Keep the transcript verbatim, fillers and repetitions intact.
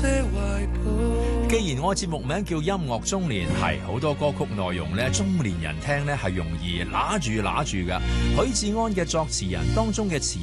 既然我節目名叫音樂中年，係好多歌曲內容咧，中年人聽咧係容易揦住揦住㗎。許志安嘅作詞人當中嘅詞